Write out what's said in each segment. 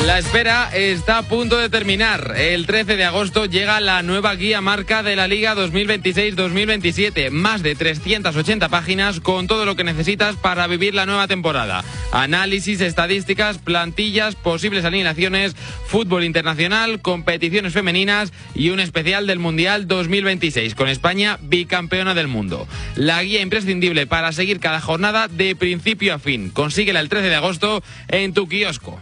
La espera está a punto de terminar. El 13 de agosto llega la nueva guía marca de la Liga 2026-2027. Más de 380 páginas con todo lo que necesitas para vivir la nueva temporada. Análisis, estadísticas, plantillas, posibles alineaciones, fútbol internacional, competiciones femeninas y un especial del Mundial 2026 con España bicampeona del mundo. La guía imprescindible para seguir cada jornada de principio a fin. Consíguela el 13 de agosto en tu kiosco.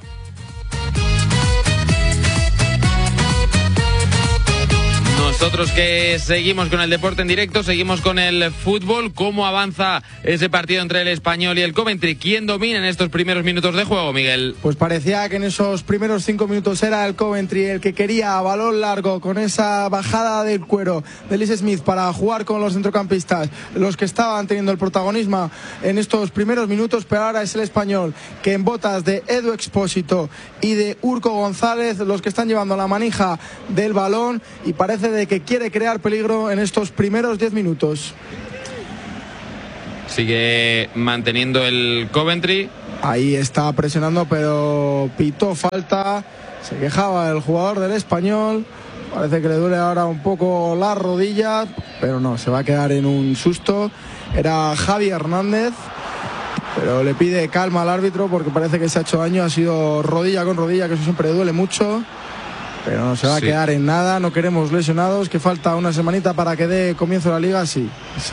Nosotros que seguimos con el deporte en directo, seguimos con el fútbol. ¿Cómo avanza ese partido entre el Español y el Coventry? ¿Quién domina en estos primeros minutos de juego, Miguel? Pues parecía que en esos primeros 5 minutos era el Coventry el que quería balón largo con esa bajada del cuero de Lee Smith para jugar con los centrocampistas, los que estaban teniendo el protagonismo en estos primeros minutos, pero ahora es el Español que en botas de Edu Expósito y de Urco González los que están llevando la manija del balón y parece de que quiere crear peligro en estos primeros 10 minutos. Sigue manteniendo el Coventry. Ahí está presionando, pero pitó falta. Se quejaba el jugador del Español. Parece que le duele ahora un poco la rodilla, pero no, se va a quedar en un susto. Era Javi Hernández, pero le pide calma al árbitro porque parece que se ha hecho daño. Ha sido rodilla con rodilla, que eso siempre duele mucho. Pero no se va a quedar en nada, no queremos lesionados, que falta una semanita para que dé comienzo la liga, sí.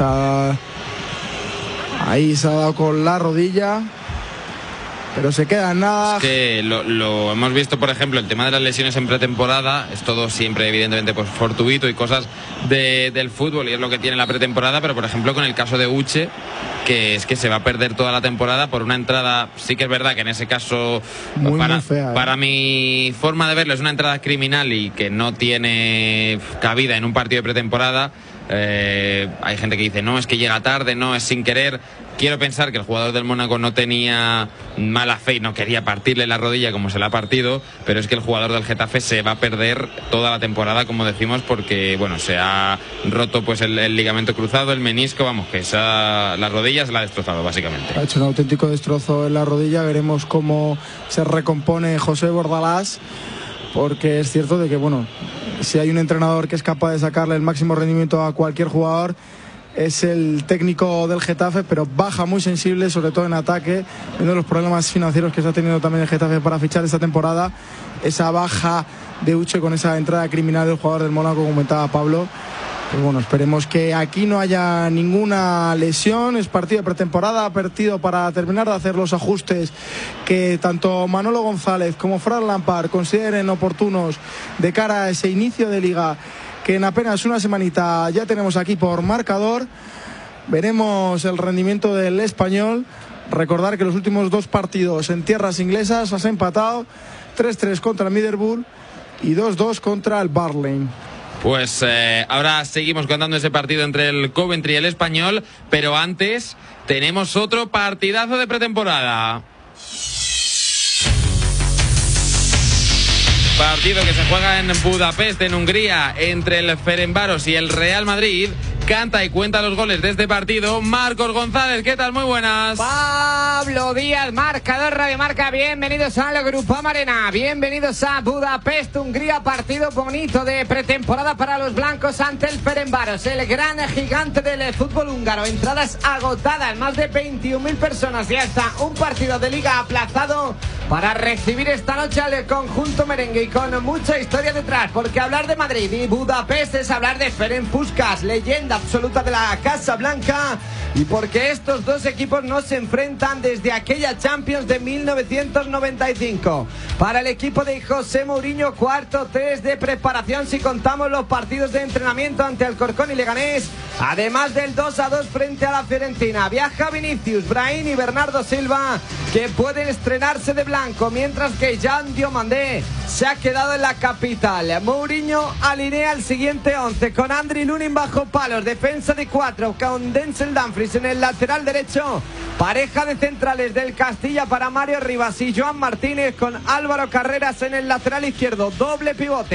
Ahí se ha dado con la rodilla, pero se queda en nada. Es que lo hemos visto, por ejemplo, el tema de las lesiones en pretemporada, es todo siempre evidentemente pues fortuito y cosas del fútbol y es lo que tiene la pretemporada, pero por ejemplo con el caso de Uche, que es que se va a perder toda la temporada por una entrada, sí que es verdad que en ese caso muy fea, para mi forma de verlo es una entrada criminal y que no tiene cabida en un partido de pretemporada. Hay gente que dice no, es que llega tarde, no, es sin querer. Quiero pensar que el jugador del Mónaco no tenía mala fe y no quería partirle la rodilla como se la ha partido, pero es que el jugador del Getafe se va a perder toda la temporada, como decimos, porque bueno, se ha roto pues el ligamento cruzado, el menisco, vamos, que la rodilla se la ha destrozado básicamente. Ha hecho un auténtico destrozo en la rodilla. Veremos cómo se recompone José Bordalás, porque es cierto de que bueno, si hay un entrenador que es capaz de sacarle el máximo rendimiento a cualquier jugador es el técnico del Getafe, pero baja muy sensible, sobre todo en ataque, viendo los problemas financieros que está teniendo también el Getafe para fichar esta temporada. Esa baja de Uche con esa entrada criminal del jugador del Mónaco, como comentaba Pablo. Pues bueno, esperemos que aquí no haya ninguna lesión. Es partido de pretemporada, partido para terminar de hacer los ajustes que tanto Manolo González como Fran Lampard consideren oportunos de cara a ese inicio de liga, que en apenas una semanita ya tenemos aquí por marcador. Veremos el rendimiento del Español. Recordar que los últimos 2 partidos en tierras inglesas has empatado 3-3 contra el Middlesbrough y 2-2 contra el Burnley. Pues ahora seguimos contando ese partido entre el Coventry y el Español, pero antes tenemos otro partidazo de pretemporada. Partido que se juega en Budapest, en Hungría, entre el Ferencváros y el Real Madrid. Canta y cuenta los goles de este partido Marcos González. ¿Qué tal? Muy buenas. Pablo Díaz, marcador Radio Marca. Bienvenidos a Grupama Arena. Bienvenidos a Budapest, Hungría. Partido bonito de pretemporada para los blancos ante el Ferencváros, el gran gigante del fútbol húngaro. Entradas agotadas, más de 21.000 personas. Ya está un partido de liga aplazado para recibir esta noche al conjunto merengue y con mucha historia detrás, porque hablar de Madrid y Budapest es hablar de Ferenc Puskás, leyenda absoluta de la Casa Blanca, y porque estos dos equipos no se enfrentan desde aquella Champions de 1995. Para el equipo de José Mourinho, cuarto test de preparación si contamos los partidos de entrenamiento ante Alcorcón y Leganés, además del 2-2 frente a la Fiorentina. Viaja Vinicius, Brahim y Bernardo Silva, que pueden estrenarse de blanco, mientras que Jean Diomandé se ha quedado en la capital. Mourinho alinea el siguiente 11 con Andriy Lunin bajo palos, defensa de 4 con Denzel Dumfries en el lateral derecho, pareja de centrales del Castilla para Mario Rivas y Joan Martínez, con Álvaro Carreras en el lateral izquierdo, doble pivote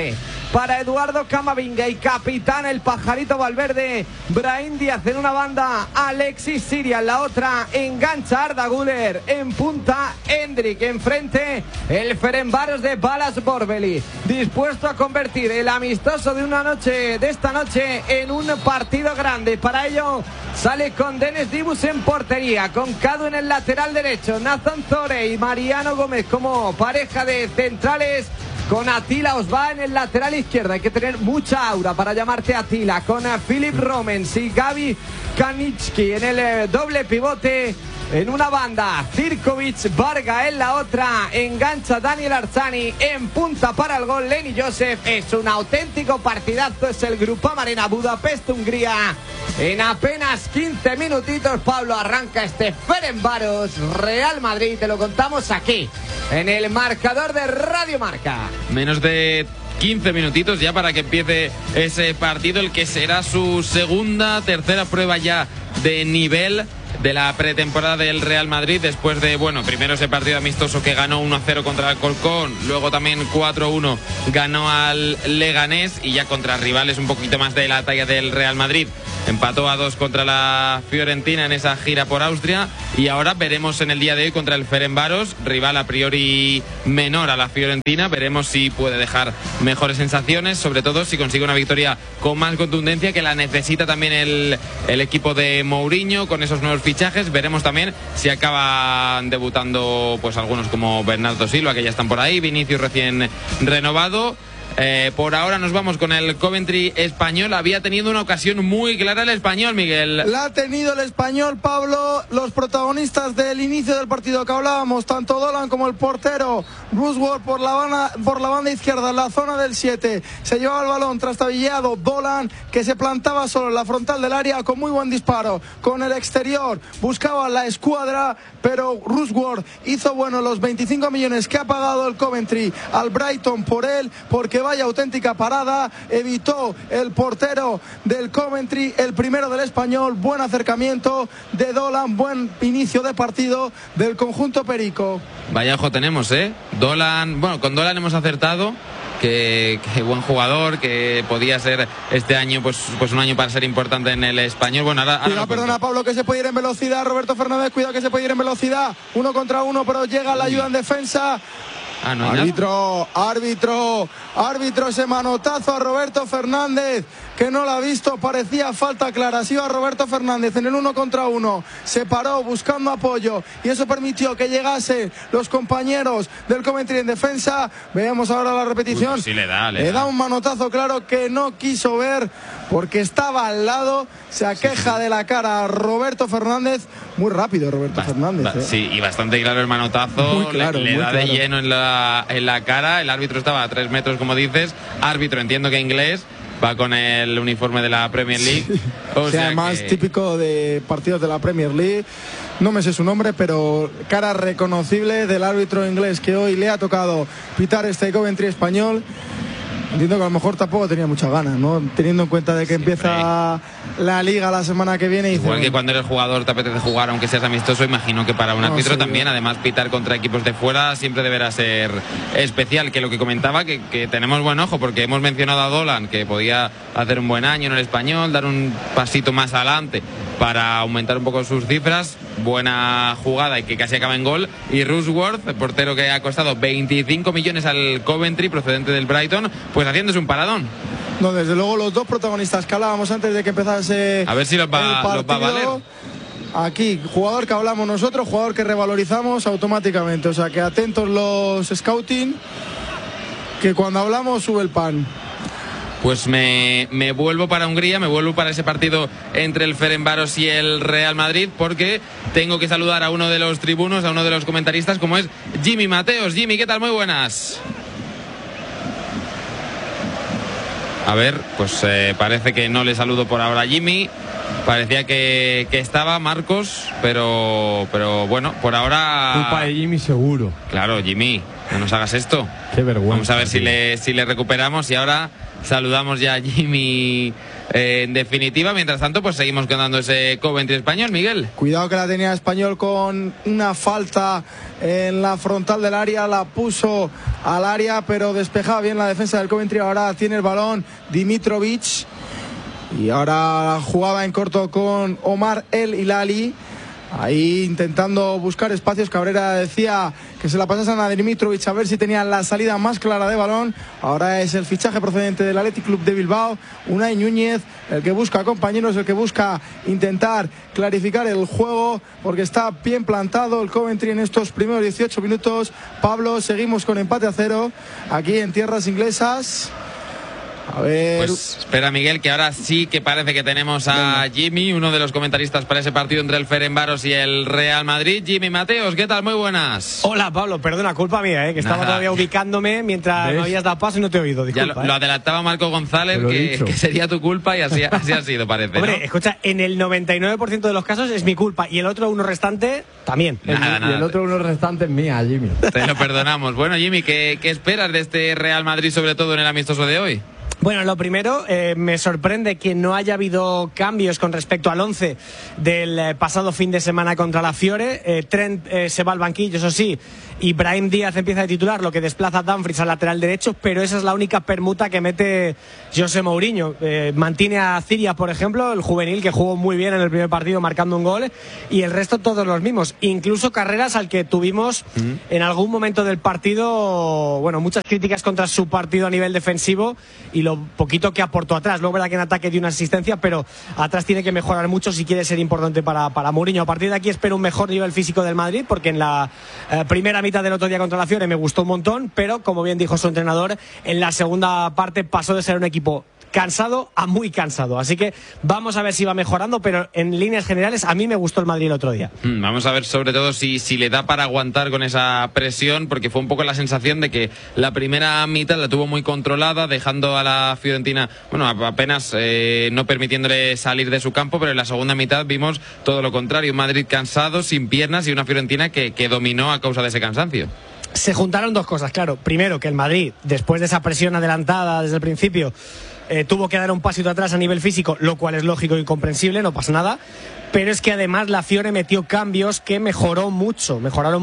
para Eduardo Camavinga y capitán el pajarito Valverde. Brahim Díaz en una banda, Alexis Siria en la otra, engancha Arda Güler, en punta Hendrik, enfrente el Ferencváros de Balas Borbeli, dispuesto a convertir el amistoso de esta noche en un partido grande. Para ello sale con Denis Dibus en portería, con Cadu en el lateral derecho, Nathan Zore y Mariano Gómez como pareja de centrales, con Attila Osva en el lateral izquierdo. Hay que tener mucha aura para llamarte Attila, con Filip Romens y Gabi Kanicki en el doble pivote. En una banda, Zirkovic, Varga en la otra, engancha Daniel Arzani, en punta para el gol Lenny Joseph. Es un auténtico partidazo, es el Groupama Arena, Budapest, Hungría. En apenas 15 minutitos, Pablo, arranca este Ferencváros Real Madrid. Te lo contamos aquí, en el marcador de Radio Marca. Menos de 15 minutitos ya para que empiece ese partido, el que será su tercera prueba ya de nivel de la pretemporada del Real Madrid, después de, primero ese partido amistoso que ganó 1-0 contra el Alcorcón, luego también 4-1 ganó al Leganés, y ya contra rivales un poquito más de la talla del Real Madrid empató a 2 contra la Fiorentina en esa gira por Austria, y ahora veremos en el día de hoy contra el Ferencváros, rival a priori menor a la Fiorentina. Veremos si puede dejar mejores sensaciones, sobre todo si consigue una victoria con más contundencia, que la necesita también el equipo de Mourinho con esos nuevos fichajes. Veremos también si acaban debutando pues algunos como Bernardo Silva, que ya están por ahí, Vinicius recién renovado. Por ahora nos vamos con el Coventry Español. Había tenido una ocasión muy clara el Español, Miguel. La ha tenido el Español, Pablo. Los protagonistas del inicio del partido que hablábamos, tanto Dolan como el portero Roosevelt por la banda izquierda, en la zona del 7. Se llevaba el balón trastabilleado. Dolan, que se plantaba solo en la frontal del área con muy buen disparo. Con el exterior buscaba la escuadra, pero Roosevelt hizo los 25 millones que ha pagado el Coventry al Brighton por él, porque vaya auténtica parada, evitó el portero del Coventry, el primero del Español. Buen acercamiento de Dolan, buen inicio de partido del conjunto perico. Vaya ojo tenemos, Dolan, con Dolan hemos acertado. Que buen jugador, que podía ser este año pues un año para ser importante en el Español. Ahora perdona, Pablo, que se puede ir en velocidad. Roberto Fernández, cuidado que se puede ir en velocidad. 1 contra 1, pero llega la ayuda en defensa. No árbitro, ese manotazo a Roberto Fernández, que no lo ha visto, parecía falta clara. Se iba Roberto Fernández en el 1 contra 1, se paró buscando apoyo, y eso permitió que llegasen los compañeros del Coventry en defensa. Veamos ahora la repetición. Pues sí, le da un manotazo claro que no quiso ver porque estaba al lado. Se aqueja de la cara a Roberto Fernández. Muy rápido Roberto Fernández. Sí, y bastante claro el manotazo. Muy claro, le da claro. De lleno en la cara. El árbitro estaba a 3 metros, como dices. Árbitro, entiendo que inglés. Va con el uniforme de la Premier League. Sí. O sea, más típico de partidos de la Premier League. No me sé su nombre, pero cara reconocible del árbitro inglés que hoy le ha tocado pitar este Coventry Español. Entiendo que a lo mejor tampoco tenía muchas ganas, ¿no? Teniendo en cuenta de que empieza la liga la semana que viene. Igual que cuando eres jugador te apetece jugar, aunque seas amistoso, imagino que para un árbitro también, además pitar contra equipos de fuera siempre deberá ser especial. Que lo que comentaba, que tenemos buen ojo, porque hemos mencionado a Dolan, que podía hacer un buen año en el Español, dar un pasito más adelante para aumentar un poco sus cifras. Buena jugada y que casi acaba en gol. Y Roosevelt, el portero que ha costado 25 millones al Coventry, procedente del Brighton, pues haciéndose un paradón. No, desde luego los dos protagonistas que hablábamos antes de que empezase a ver si los va a valer. Aquí, jugador que hablamos nosotros, jugador que revalorizamos automáticamente. O sea, que atentos los scouting, que cuando hablamos sube el pan. Pues me vuelvo para Hungría, me vuelvo para ese partido entre el Ferencváros y el Real Madrid, porque tengo que saludar a uno de los tribunos, a uno de los comentaristas, como es Jimmy Mateos. Jimmy, ¿qué tal? Muy buenas. A ver, pues parece que no le saludo por ahora a Jimmy. Parecía que estaba Marcos, pero bueno, por ahora... Culpa de Jimmy seguro. Claro, Jimmy, no nos hagas esto. Qué vergüenza. Vamos a ver si le recuperamos. Y ahora saludamos ya a Jimmy en definitiva. Mientras tanto, pues seguimos contando ese Coventry Español, Miguel. Cuidado que la tenía Español con una falta en la frontal del área, la puso al área, pero despejaba bien la defensa del Coventry. Ahora tiene el balón Dimitrovic y ahora jugaba en corto con Omar El Hilali. Ahí intentando buscar espacios. Cabrera decía que se la pasasen a Dimitrovic a ver si tenían la salida más clara de balón. Ahora es el fichaje procedente del Athletic Club de Bilbao, Unai Núñez, el que busca compañeros, el que busca intentar clarificar el juego, porque está bien plantado el Coventry en estos primeros 18 minutos. Pablo, seguimos con empate a 0 aquí en tierras inglesas. A ver. Pues espera, Miguel, que ahora sí que parece que tenemos a Jimmy, uno de los comentaristas para ese partido entre el Ferencváros y el Real Madrid. Jimmy Mateos, ¿qué tal? Muy buenas. Hola, Pablo, perdona, culpa mía, que estaba todavía ubicándome mientras no habías dado paso y no te he oído. Disculpa, ya lo adelantaba Marco González, que sería tu culpa, y así ha sido, parece. Hombre, ¿no? Escucha, en el 99% de los casos es mi culpa y el otro uno restante también. Y el otro uno restante es mía, Jimmy. Te lo perdonamos. Bueno, Jimmy, ¿qué esperas de este Real Madrid, sobre todo en el amistoso de hoy? Bueno, lo primero, me sorprende que no haya habido cambios con respecto al 11 del pasado fin de semana contra la Fiore. Trent se va al banquillo, eso sí, y Brahim Díaz empieza de titular, lo que desplaza a Dumfries al lateral derecho, pero esa es la única permuta que mete José Mourinho. Mantiene a Ciria, por ejemplo, el juvenil, que jugó muy bien en el primer partido marcando un gol, y el resto todos los mismos, incluso Carreras, al que tuvimos en algún momento del partido, bueno, muchas críticas contra su partido a nivel defensivo y lo poquito que aportó atrás. Luego verdad que en ataque dio una asistencia, pero atrás tiene que mejorar mucho si quiere ser importante para Mourinho. A partir de aquí espero un mejor nivel físico del Madrid, porque en la primera mitad del otro día contra la Fiore me gustó un montón, pero como bien dijo su entrenador, en la segunda parte pasó de ser un equipo cansado a muy cansado, así que vamos a ver si va mejorando, pero en líneas generales a mí me gustó el Madrid el otro día. Vamos a ver sobre todo si le da para aguantar con esa presión, porque fue un poco la sensación de que la primera mitad la tuvo muy controlada, dejando a la Fiorentina, bueno, apenas no permitiéndole salir de su campo, pero en la segunda mitad vimos todo lo contrario, un Madrid cansado, sin piernas, y una Fiorentina que dominó a causa de ese cansancio. Se juntaron dos cosas, claro. Primero, que el Madrid, después de esa presión adelantada desde el principio, tuvo que dar un pasito atrás a nivel físico, lo cual es lógico y comprensible, no pasa nada. Pero es que además la Fiore metió cambios que mejoraron mucho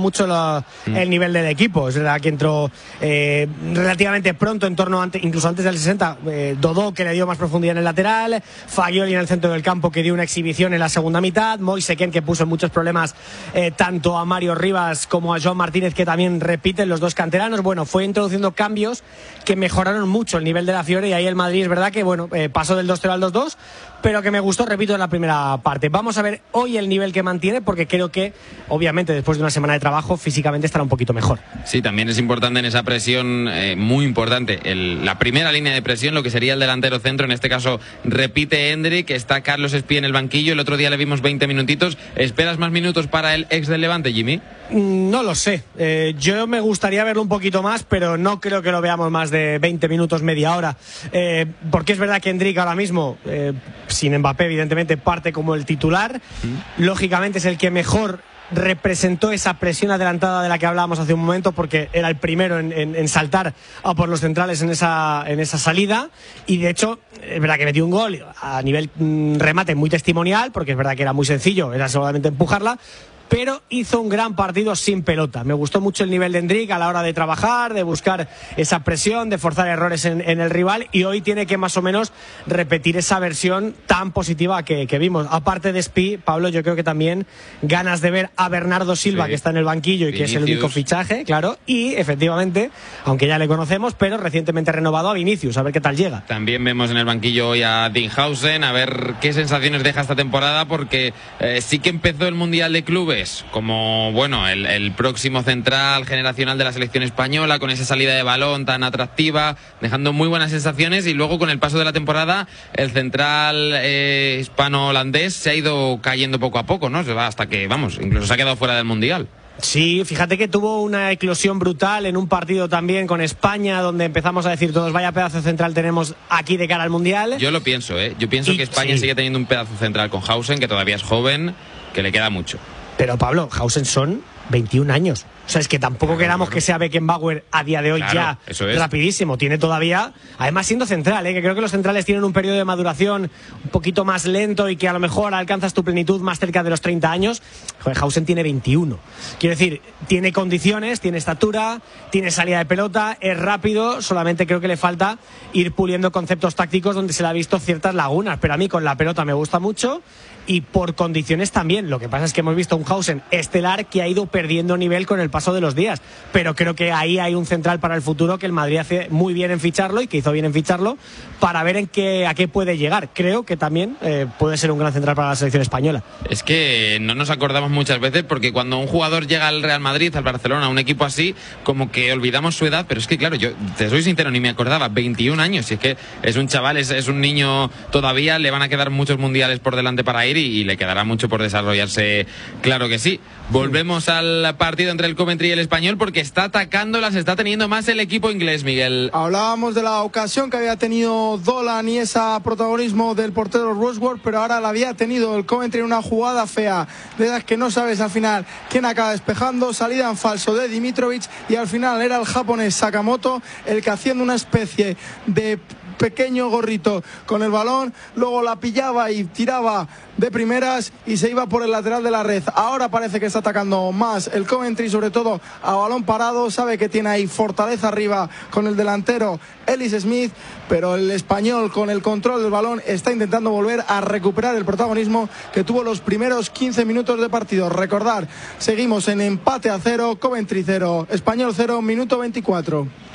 el nivel del equipo. Es verdad que entró relativamente pronto, incluso antes del 60, Dodó, que le dio más profundidad en el lateral, Fagioli en el centro del campo, que dio una exhibición en la segunda mitad, Moise Kean, que puso muchos problemas tanto a Mario Rivas como a Joan Martínez, que también repiten los dos canteranos. Bueno, fue introduciendo cambios que mejoraron mucho el nivel de la Fiore, y ahí el Madrid es verdad que bueno, pasó del 2-0 al 2-2, pero que me gustó, repito, en la primera parte. Vamos a ver hoy el nivel que mantiene, porque creo que obviamente después de una semana de trabajo físicamente estará un poquito mejor. Sí, también es importante en esa presión, muy importante, la primera línea de presión, lo que sería el delantero centro. En este caso repite Hendrik, está Carlos Espí en el banquillo, el otro día le vimos 20 minutitos. ¿Esperas más minutos para el ex del Levante, Jimmy? No lo sé, yo me gustaría verlo un poquito más, pero no creo que lo veamos más de 20 minutos, media hora, porque es verdad que Hendrik ahora mismo, sin Mbappé evidentemente, parte como el titular. Lógicamente es el que mejor representó esa presión adelantada de la que hablábamos hace un momento, porque era el primero en saltar a por los centrales en esa salida, y de hecho es verdad que metió un gol a nivel remate muy testimonial, porque es verdad que era muy sencillo, era solamente empujarla, pero hizo un gran partido sin pelota. Me gustó mucho el nivel de Hendrik a la hora de trabajar, de buscar esa presión, de forzar errores en el rival, y hoy tiene que más o menos repetir esa versión tan positiva que vimos. Aparte de Espí, Pablo, yo creo que también ganas de ver a Bernardo Silva, que está en el banquillo y Vinicius, que es el único fichaje, claro, y efectivamente, aunque ya le conocemos, pero recientemente renovado a Vinicius, a ver qué tal llega. También vemos en el banquillo hoy a Dinghausen, a ver qué sensaciones deja esta temporada, porque sí que empezó el Mundial de Clubes como, bueno, el próximo central generacional de la selección española, con esa salida de balón tan atractiva, dejando muy buenas sensaciones, y luego con el paso de la temporada el central hispano-holandés se ha ido cayendo poco a poco, ¿no? Se va hasta que, vamos, incluso se ha quedado fuera del Mundial. Sí, fíjate que tuvo una eclosión brutal en un partido también con España, donde empezamos a decir todos, vaya pedazo central tenemos aquí de cara al Mundial. Yo lo pienso, yo pienso que España sigue teniendo un pedazo central con Hausen, que todavía es joven, que le queda mucho. Pero Pablo, Hausen son 21 años. O sea, es que tampoco queramos que sea Beckenbauer a día de hoy ya rapidísimo. Tiene todavía, además siendo central, que creo que los centrales tienen un periodo de maduración un poquito más lento y que a lo mejor alcanzas tu plenitud más cerca de los 30 años. Joder, Hausen tiene 21. Quiero decir, tiene condiciones, tiene estatura, tiene salida de pelota, es rápido, solamente creo que le falta ir puliendo conceptos tácticos donde se le ha visto ciertas lagunas, pero a mí con la pelota me gusta mucho y por condiciones también. Lo que pasa es que hemos visto un Hausen estelar que ha ido perdiendo nivel con el paso de los días, pero creo que ahí hay un central para el futuro que el Madrid hace muy bien en ficharlo y que hizo bien en ficharlo para ver a qué puede llegar. Creo que también puede ser un gran central para la selección española. Es que no nos acordamos muchas veces porque cuando un jugador llega al Real Madrid, al Barcelona, a un equipo así, como que olvidamos su edad, pero es que claro, yo te soy sincero, ni me acordaba, 21 años, y es que es un chaval, es un niño todavía, le van a quedar muchos mundiales por delante para ir y le quedará mucho por desarrollarse, claro que sí. Volvemos al partido entre el Coventry y el Español porque está atacándolas, está teniendo más el equipo inglés, Miguel. Hablábamos de la ocasión que había tenido Dolan y ese protagonismo del portero Rushworth, pero ahora la había tenido el Coventry en una jugada fea, de esas que no sabes al final quién acaba despejando, salida en falso de Dimitrovic y al final era el japonés Sakamoto el que haciendo una especie de pequeño gorrito con el balón, luego la pillaba y tiraba de primeras y se iba por el lateral de la red. Ahora parece que está atacando más el Coventry, sobre todo a balón parado, sabe que tiene ahí fortaleza arriba con el delantero Ellis Smith, pero el Español con el control del balón está intentando volver a recuperar el protagonismo que tuvo los primeros 15 minutos de partido. Recordar, seguimos en empate a 0, Coventry 0, Español 0, minuto 24.